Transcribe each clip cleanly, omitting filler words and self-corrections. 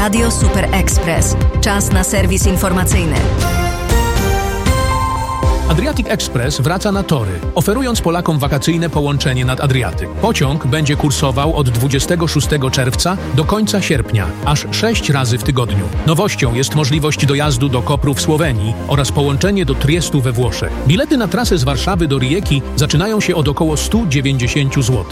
Radio Super Express. Czas na serwis informacyjny. Adriatic Express wraca na tory, oferując Polakom wakacyjne połączenie nad Adriatyk. Pociąg będzie kursował od 26 czerwca do końca sierpnia, aż 6 razy w tygodniu. Nowością jest możliwość dojazdu do Kopru w Słowenii oraz połączenie do Triestu we Włoszech. Bilety na trasę z Warszawy do Rijeki zaczynają się od około 190 zł.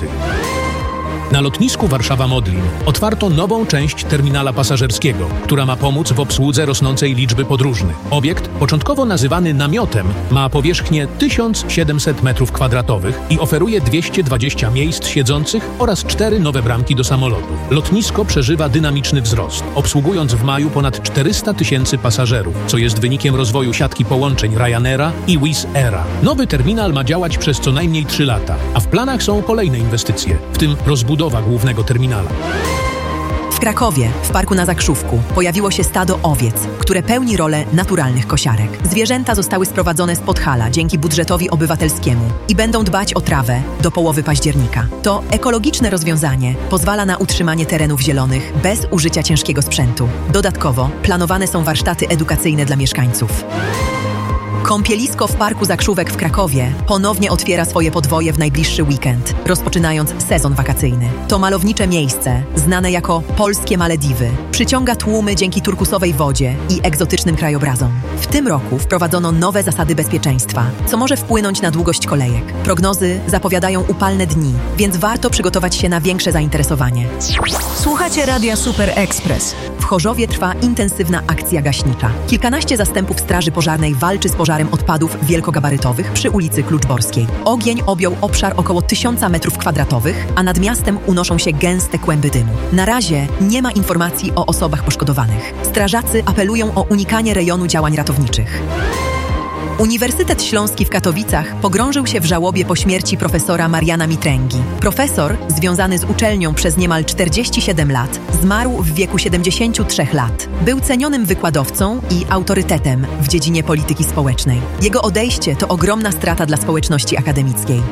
Na lotnisku Warszawa-Modlin otwarto nową część terminala pasażerskiego, która ma pomóc w obsłudze rosnącej liczby podróżnych. Obiekt, początkowo nazywany namiotem, ma powierzchnię 1700 m2 i oferuje 220 miejsc siedzących oraz 4 nowe bramki do samolotów. Lotnisko przeżywa dynamiczny wzrost, obsługując w maju ponad 400 000 pasażerów, co jest wynikiem rozwoju siatki połączeń Ryanaira i Wizz Aira. Nowy terminal ma działać przez co najmniej 3 lata, a w planach są kolejne inwestycje, w tym rozbudowa głównego terminala. W Krakowie, w parku na Zakrzówku, pojawiło się stado owiec, które pełni rolę naturalnych kosiarek. Zwierzęta zostały sprowadzone z Podhala dzięki budżetowi obywatelskiemu i będą dbać o trawę do połowy października. To ekologiczne rozwiązanie pozwala na utrzymanie terenów zielonych bez użycia ciężkiego sprzętu. Dodatkowo planowane są warsztaty edukacyjne dla mieszkańców. Kąpielisko w Parku Zakrzówek w Krakowie ponownie otwiera swoje podwoje w najbliższy weekend, rozpoczynając sezon wakacyjny. To malownicze miejsce, znane jako Polskie Malediwy, przyciąga tłumy dzięki turkusowej wodzie i egzotycznym krajobrazom. W tym roku wprowadzono nowe zasady bezpieczeństwa, co może wpłynąć na długość kolejek. Prognozy zapowiadają upalne dni, więc warto przygotować się na większe zainteresowanie. Słuchacie Radia Super Express. W Chorzowie trwa intensywna akcja gaśnicza. Kilkanaście zastępów straży pożarnej walczy z pożarem odpadów wielkogabarytowych przy ulicy Kluczborskiej. Ogień objął obszar około 1000 m2, a nad miastem unoszą się gęste kłęby dymu. Na razie nie ma informacji o osobach poszkodowanych. Strażacy apelują o unikanie rejonu działań ratowniczych. Uniwersytet Śląski w Katowicach pogrążył się w żałobie po śmierci profesora Mariana Mitręgi. Profesor, związany z uczelnią przez niemal 47 lat, zmarł w wieku 73 lat. Był cenionym wykładowcą i autorytetem w dziedzinie polityki społecznej. Jego odejście to ogromna strata dla społeczności akademickiej.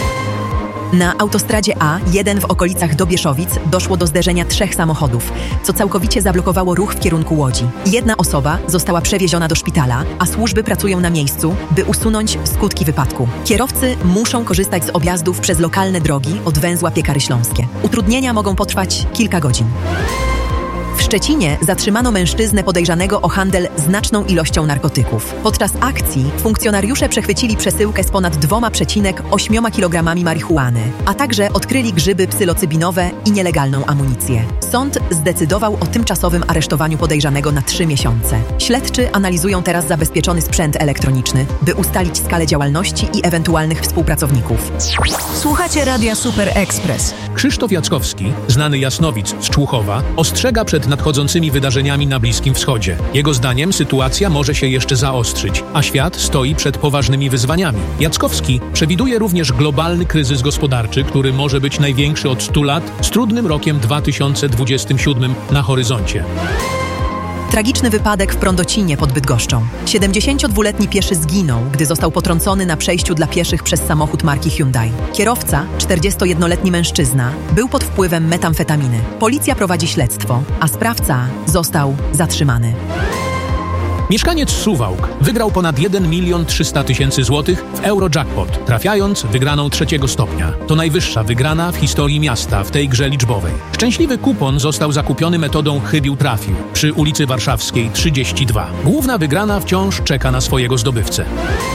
Na autostradzie A1 w okolicach Dobieszowic doszło do zderzenia 3 samochodów, co całkowicie zablokowało ruch w kierunku Łodzi. Jedna osoba została przewieziona do szpitala, a służby pracują na miejscu, by usunąć skutki wypadku. Kierowcy muszą korzystać z objazdów przez lokalne drogi od węzła Piekary Śląskie. Utrudnienia mogą potrwać kilka godzin. W Szczecinie zatrzymano mężczyznę podejrzanego o handel znaczną ilością narkotyków. Podczas akcji funkcjonariusze przechwycili przesyłkę z ponad 2,8 kg marihuany, a także odkryli grzyby psylocybinowe i nielegalną amunicję. Sąd zdecydował o tymczasowym aresztowaniu podejrzanego na 3 miesiące. Śledczy analizują teraz zabezpieczony sprzęt elektroniczny, by ustalić skalę działalności i ewentualnych współpracowników. Słuchacie Radia Super Express. Krzysztof Jackowski, znany Jasnowic z Człuchowa, ostrzega przed nadchodzącymi wydarzeniami na Bliskim Wschodzie. Jego zdaniem sytuacja może się jeszcze zaostrzyć, a świat stoi przed poważnymi wyzwaniami. Jackowski przewiduje również globalny kryzys gospodarczy, który może być największy od 100 lat, z trudnym rokiem 2027 na horyzoncie. Tragiczny wypadek w Prądocinie pod Bydgoszczą. 72-letni pieszy zginął, gdy został potrącony na przejściu dla pieszych przez samochód marki Hyundai. Kierowca, 41-letni mężczyzna, był pod wpływem metamfetaminy. Policja prowadzi śledztwo, a sprawca został zatrzymany. Mieszkaniec Suwałk wygrał ponad 1 300 000 złotych w Eurojackpot, trafiając wygraną 3. stopnia. To najwyższa wygrana w historii miasta w tej grze liczbowej. Szczęśliwy kupon został zakupiony metodą chybił-trafił przy ulicy Warszawskiej 32. Główna wygrana wciąż czeka na swojego zdobywcę.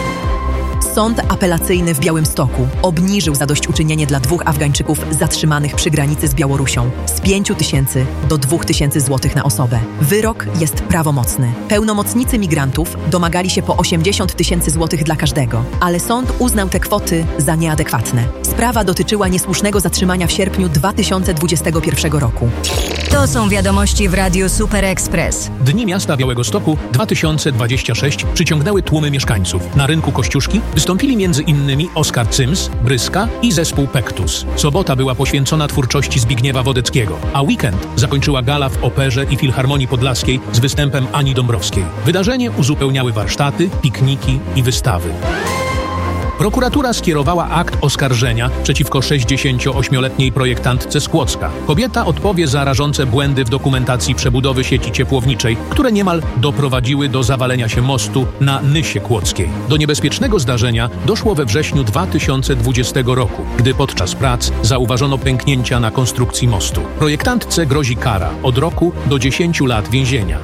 Sąd apelacyjny w Białymstoku obniżył zadośćuczynienie dla 2 Afgańczyków zatrzymanych przy granicy z Białorusią z 5 000 do 2 000 złotych na osobę. Wyrok jest prawomocny. Pełnomocnicy migrantów domagali się po 80 000 złotych dla każdego, ale sąd uznał te kwoty za nieadekwatne. Sprawa dotyczyła niesłusznego zatrzymania w sierpniu 2021 roku. To są wiadomości w Radiu Super Express. Dni Miasta Białegostoku 2026 przyciągnęły tłumy mieszkańców. Na rynku Kościuszki wystąpili m.in. Oskar Cyms, Bryska i zespół Pektus. Sobota była poświęcona twórczości Zbigniewa Wodeckiego, a weekend zakończyła gala w Operze i Filharmonii Podlaskiej z występem Ani Dąbrowskiej. Wydarzenie uzupełniały warsztaty, pikniki i wystawy. Prokuratura skierowała akt oskarżenia przeciwko 68-letniej projektantce z Kłodzka. Kobieta odpowie za rażące błędy w dokumentacji przebudowy sieci ciepłowniczej, które niemal doprowadziły do zawalenia się mostu na Nysie Kłodzkiej. Do niebezpiecznego zdarzenia doszło we wrześniu 2020 roku, gdy podczas prac zauważono pęknięcia na konstrukcji mostu. Projektantce grozi kara od roku do 10 lat więzienia.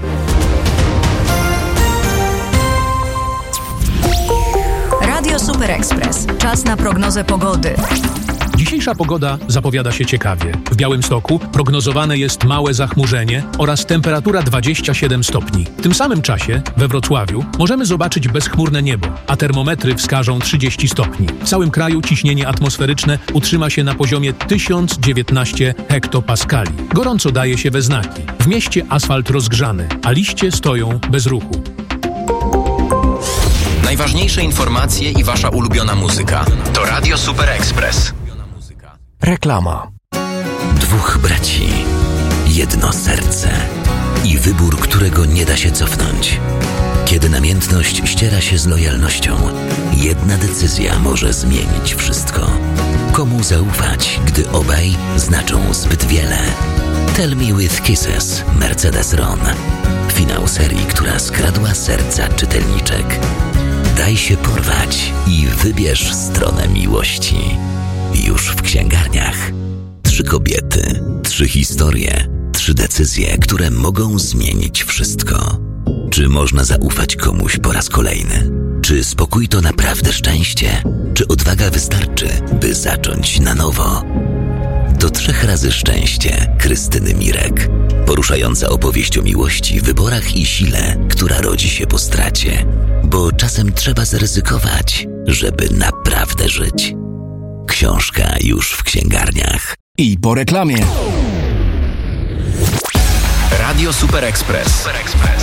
Radio Super Express. Czas na prognozę pogody. Dzisiejsza pogoda zapowiada się ciekawie. W Białymstoku prognozowane jest małe zachmurzenie oraz temperatura 27 stopni. W tym samym czasie we Wrocławiu możemy zobaczyć bezchmurne niebo, a termometry wskażą 30 stopni. W całym kraju ciśnienie atmosferyczne utrzyma się na poziomie 1019 hektopaskali. Gorąco daje się we znaki. W mieście asfalt rozgrzany, a liście stoją bez ruchu. Najważniejsze informacje i wasza ulubiona muzyka to Radio Super Express. Reklama. Dwóch braci, jedno serce i wybór, którego nie da się cofnąć. Kiedy namiętność ściera się z lojalnością, jedna decyzja może zmienić wszystko. Komu zaufać, gdy obaj znaczą zbyt wiele? Tell Me With Kisses, Mercedes Ron. Finał serii, która skradła serca czytelniczek. Daj się porwać i wybierz stronę miłości. Już w księgarniach. 3 kobiety, 3 historie, 3 decyzje, które mogą zmienić wszystko. Czy można zaufać komuś po raz kolejny? Czy spokój to naprawdę szczęście? Czy odwaga wystarczy, by zacząć na nowo? To 3 razy szczęście Krystyny Mirek. Poruszająca opowieść o miłości, wyborach i sile, która rodzi się po stracie. Bo czasem trzeba zaryzykować, żeby naprawdę żyć. Książka już w księgarniach. I po reklamie. Radio Super Express.